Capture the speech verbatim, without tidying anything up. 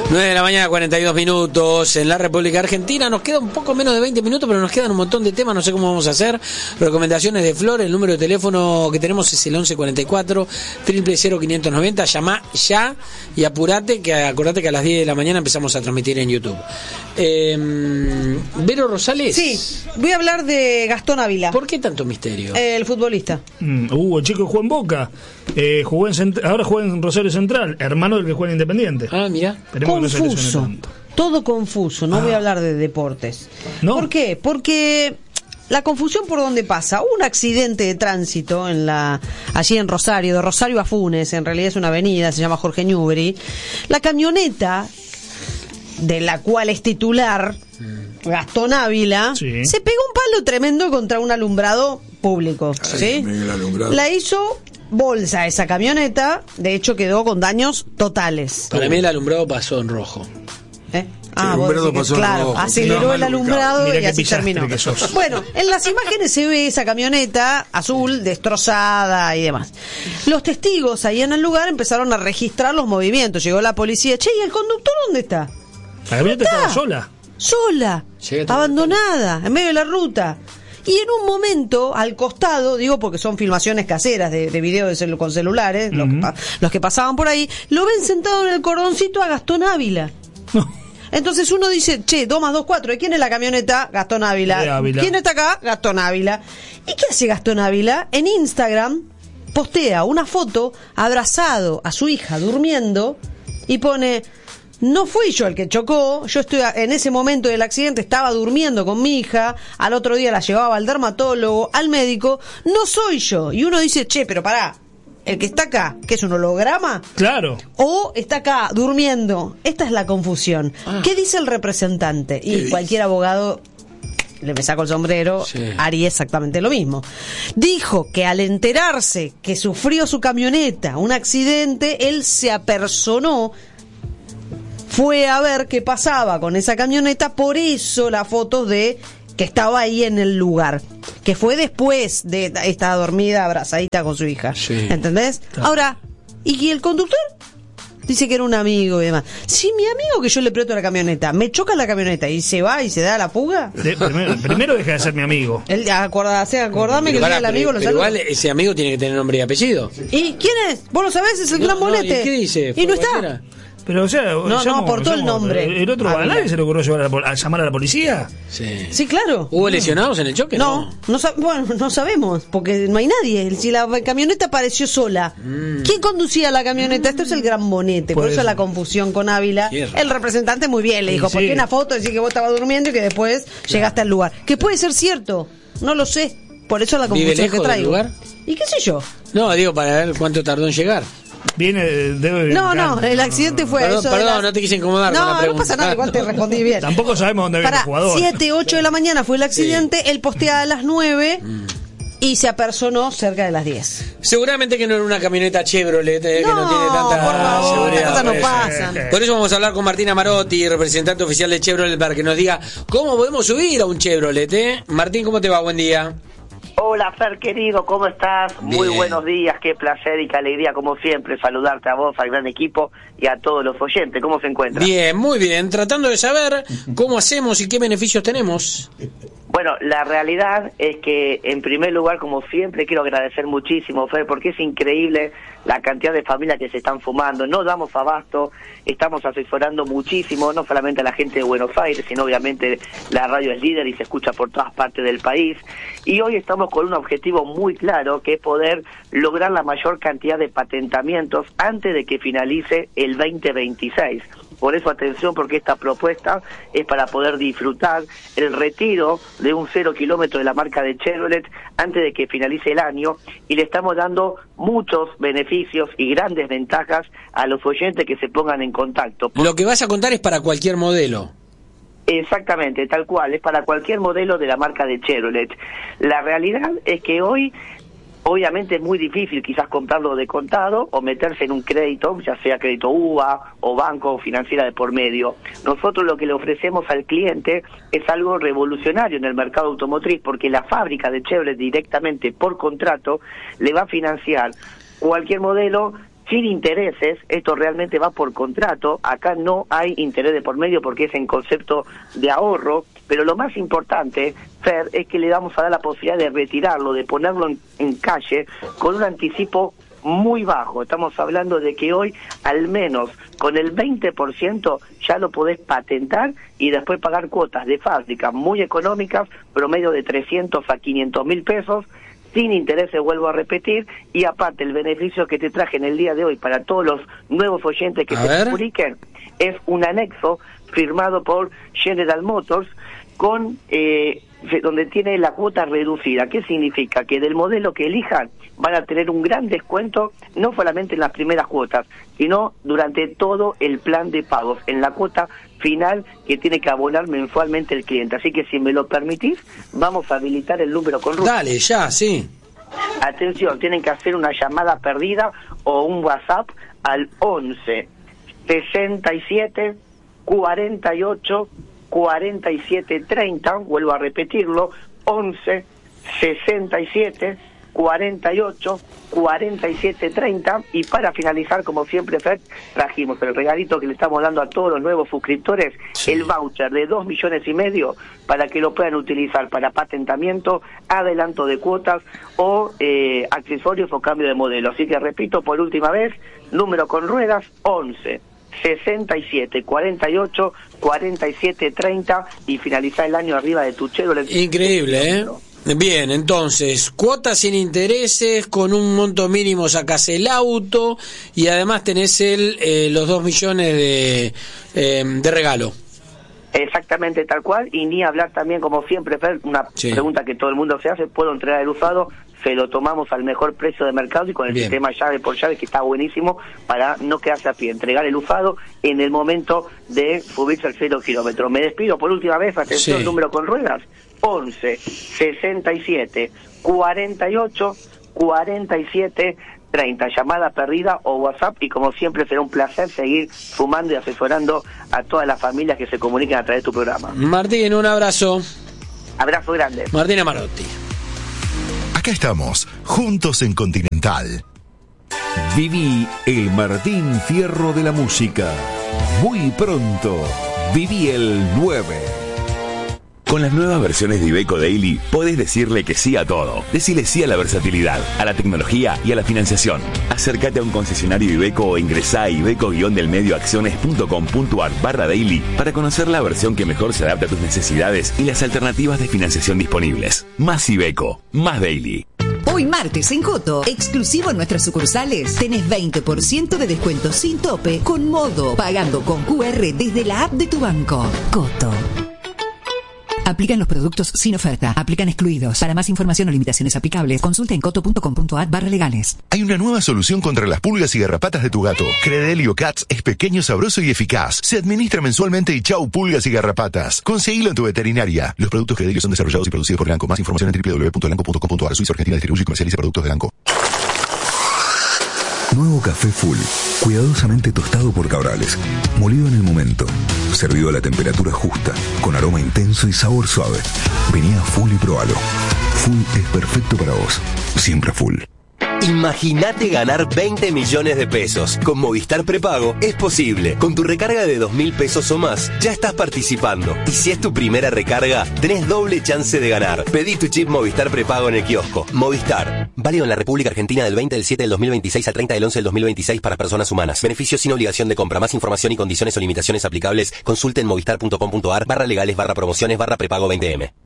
nueve de la mañana, cuarenta y dos minutos en la República Argentina. Nos queda un poco menos de veinte minutos, pero nos quedan un montón de temas. No sé cómo vamos a hacer. Recomendaciones de Flor. El número de teléfono que tenemos es el once cuarenta y cuatro, triple cero, quinientos noventa. Llamá ya y apurate, que acordate que a las diez de la mañana empezamos a transmitir en YouTube. Eh, Vero Rosales. Sí, voy a hablar de Gastón Ávila. ¿Por qué tanto misterio? Eh, el futbolista. Mm, uh, el chico jugó en Boca. Eh, jugó en Cent- ahora juega en Rosario Central, hermano del que juega en Independiente. Ah, mira. Confuso, no todo confuso, no ah. voy a hablar de deportes. ¿No? ¿Por qué? Porque la confusión por dónde pasa. Hubo un accidente de tránsito en la allí en Rosario, de Rosario a Funes, en realidad es una avenida, se llama Jorge Newbery. La camioneta de la cual es titular Gastón Ávila, sí, se pegó un palo tremendo contra un alumbrado público. Ay, ¿sí? La hizo bolsa esa camioneta, de hecho quedó con daños totales. Para mí el alumbrado pasó en rojo. ¿Eh? Ah, vos decís que, claro, rojo. Aceleró no, el alumbrado y así terminó. Bueno, en las imágenes se ve esa camioneta azul destrozada y demás. Los testigos ahí en el lugar empezaron a registrar los movimientos. Llegó la policía. Che, ¿y el conductor dónde está? La camioneta estaba sola. Sola, abandonada, en medio de la ruta. Y en un momento, al costado, digo porque son filmaciones caseras de, de video de celu- con celulares, uh-huh. los, que, los que pasaban por ahí, lo ven sentado en el cordoncito a Gastón Ávila. Entonces uno dice, che, dos más dos, cuatro, ¿de quién es la camioneta? Gastón Ávila. Ávila. ¿Quién está acá? Gastón Ávila. ¿Y qué hace Gastón Ávila? En Instagram postea una foto abrazado a su hija durmiendo y pone... No fui yo el que chocó, yo estoy en ese momento del accidente, estaba durmiendo con mi hija, al otro día la llevaba al dermatólogo, al médico, no soy yo. Y uno dice, che, pero pará, el que está acá, ¿qué es un holograma? Claro. O está acá, durmiendo. Esta es la confusión. Ah. ¿Qué dice el representante? Y cualquier abogado... le me saco el sombrero, sí. haría exactamente lo mismo. Dijo que al enterarse que sufrió su camioneta un accidente, él se apersonó, fue a ver qué pasaba con esa camioneta, por eso la foto de que estaba ahí en el lugar, que fue después de estar dormida, abrazadita con su hija. Sí. ¿Entendés? Claro. Ahora, ¿y el conductor? Dice que era un amigo y demás. Si mi amigo que yo le presto la camioneta, me choca la camioneta y se va y se da la puga. De, primero, primero deja de ser mi amigo. Él, acorda, acordame que el, el amigo lo saluda. Igual ese amigo tiene que tener nombre y apellido. ¿Y quién es? ¿Vos lo sabés? Es el no, gran Bonete. No, ¿y qué dice? Y no está. Cualquiera. Pero, o sea, no, llamo, no aportó llamo, el nombre. ¿El otro a nadie se le ocurrió llevar a, la, a llamar a la policía? Sí. Sí, claro. ¿Hubo lesionados en el choque? No, no, no bueno, no sabemos, porque no hay nadie. Si la camioneta apareció sola, mm. ¿quién conducía la camioneta? Esto es el gran Bonete, por, por eso, eso la confusión con Ávila. Cierra. El representante muy bien le dijo, sí. ¿por qué una foto decir que vos estabas durmiendo y que después claro. llegaste al lugar? Que puede ser cierto, no lo sé. Por eso la confusión que traigo. Lugar? ¿Y qué sé yo? No, digo, para ver cuánto tardó en llegar. Viene, debe No, no, el accidente fue perdón, eso. Perdón, las... no te quise incomodar. No, con la no pasa nada, igual te respondí bien. Tampoco sabemos dónde viene el jugador. siete, ocho de la mañana fue el accidente, sí. Él postea a las nueve mm. y se apersonó cerca de las diez. Seguramente que no era una camioneta Chevrolet, eh, no, que no tiene tanta por favor, seguridad. Las cosas no pasan. Por eso vamos a hablar con Martina Marotti, representante oficial de Chevrolet, para que nos diga cómo podemos subir a un Chevrolet. ¿eh? Martín, ¿cómo te va? Buen día. Hola Fer querido, ¿cómo estás? Bien. Muy buenos días, qué placer y qué alegría como siempre saludarte a vos, al gran equipo y a todos los oyentes. ¿Cómo se encuentran? Bien, muy bien, tratando de saber cómo hacemos y qué beneficios tenemos. Bueno, la realidad es que en primer lugar, como siempre, quiero agradecer muchísimo, Fer, porque es increíble la cantidad de familias que se están fumando, no damos abasto, estamos asesorando muchísimo, no solamente a la gente de Buenos Aires, sino obviamente la radio es líder y se escucha por todas partes del país, y hoy estamos con un objetivo muy claro, que es poder lograr la mayor cantidad de patentamientos antes de que finalice el veinte veintiséis. Por eso atención, porque esta propuesta es para poder disfrutar el retiro de un cero kilómetro de la marca de Chevrolet antes de que finalice el año, y le estamos dando muchos beneficios y grandes ventajas a los oyentes que se pongan en contacto. Lo que vas a contar es para cualquier modelo. Exactamente, tal cual, es para cualquier modelo de la marca de Chevrolet. La realidad es que hoy... Obviamente es muy difícil quizás comprarlo de contado o meterse en un crédito, ya sea crédito U V A o banco financiera de por medio. Nosotros lo que le ofrecemos al cliente es algo revolucionario en el mercado automotriz, porque la fábrica de Chevrolet directamente por contrato le va a financiar cualquier modelo, sin intereses. Esto realmente va por contrato, acá no hay interés de por medio porque es en concepto de ahorro, pero lo más importante, Fer, es que le vamos a dar la posibilidad de retirarlo, de ponerlo en, en calle con un anticipo muy bajo. Estamos hablando de que hoy al menos con el veinte por ciento ya lo podés patentar y después pagar cuotas de fábrica muy económicas, promedio de trescientos a quinientos mil pesos, sin intereses, vuelvo a repetir, y aparte el beneficio que te traje en el día de hoy para todos los nuevos oyentes que a se ver. comuniquen es un anexo firmado por General Motors con eh, donde tiene la cuota reducida. ¿Qué significa? Que del modelo que elijan van a tener un gran descuento, no solamente en las primeras cuotas, sino durante todo el plan de pagos, en la cuota final que tiene que abonar mensualmente el cliente. Así que si me lo permitís, vamos a habilitar el número con ruta. Dale, ya, sí. Atención, tienen que hacer una llamada perdida o un WhatsApp al once sesenta y siete cuarenta y ocho cuarenta y siete treinta, vuelvo a repetirlo, once sesenta y siete cuarenta y ocho cuarenta y siete treinta, y para finalizar, como siempre, Fer, trajimos el regalito que le estamos dando a todos los nuevos suscriptores, sí. El voucher de dos millones y medio para que lo puedan utilizar para patentamiento, adelanto de cuotas o eh, accesorios o cambio de modelo. Así que repito por última vez, número con ruedas once sesenta y siete cuarenta y ocho cuarenta y siete treinta y finalizar el año arriba de tu Chevrolet. Increíble, ¿eh? Bien, entonces, cuotas sin intereses, con un monto mínimo sacás el auto y además tenés el eh, los dos millones de, eh, de regalo. Exactamente tal cual, y ni hablar también, como siempre, Fer, una sí. pregunta que todo el mundo se hace, ¿puedo entregar el usado? Se lo tomamos al mejor precio de mercado y con el Bien. sistema llave por llave, que está buenísimo para no quedarse a pie, entregar el usado en el momento de subirse al cero kilómetro. Me despido por última vez, atención, sí. el número con ruedas, once sesenta y siete cuarenta y ocho cuarenta y siete treinta, llamada perdida o WhatsApp, y como siempre será un placer seguir sumando y asesorando a todas las familias que se comuniquen a través de tu programa. Martín, un abrazo. Abrazo grande. Martín Amarotti. Acá estamos, juntos en Continental. Viví el Martín Fierro de la música. Muy pronto, viví el nueve. Con las nuevas versiones de Iveco Daily, podés decirle que sí a todo. Decile sí a la versatilidad, a la tecnología y a la financiación. Acércate a un concesionario Iveco o ingresá a iveco-delmedioacciones.com.ar barra daily para conocer la versión que mejor se adapta a tus necesidades y las alternativas de financiación disponibles. Más Iveco, más Daily. Hoy martes en Coto, exclusivo en nuestras sucursales, tenés veinte por ciento de descuento sin tope con Modo, pagando con Q R desde la app de tu banco. Coto. Aplican los productos sin oferta. Aplican excluidos. Para más información o limitaciones aplicables, consulta en coto punto com punto ar barra legales. Hay una nueva solución contra las pulgas y garrapatas de tu gato. Credelio Cats es pequeño, sabroso y eficaz. Se administra mensualmente y chau pulgas y garrapatas. Conseguilo en tu veterinaria. Los productos Credelio son desarrollados y producidos por Elanco. Más información en doble u doble u doble u punto elanco punto com punto ar. Suiza Argentina distribuye y comercializa productos de Elanco. Nuevo café Full, cuidadosamente tostado por Cabrales, molido en el momento, servido a la temperatura justa, con aroma intenso y sabor suave. Vení a Full y probalo. Full es perfecto para vos, siempre Full. Imagínate ganar veinte millones de pesos. Con Movistar Prepago es posible. Con tu recarga de dos mil pesos o más, ya estás participando. Y si es tu primera recarga, tenés doble chance de ganar. Pedí tu chip Movistar Prepago en el kiosco. Movistar. Válido en la República Argentina del veinte del siete del dos mil veintiséis al treinta del once del dos mil veintiséis para personas humanas. Beneficios sin obligación de compra. Más información y condiciones o limitaciones aplicables, consulte en movistar punto com punto ar barra legales barra promociones barra prepago veinte eme.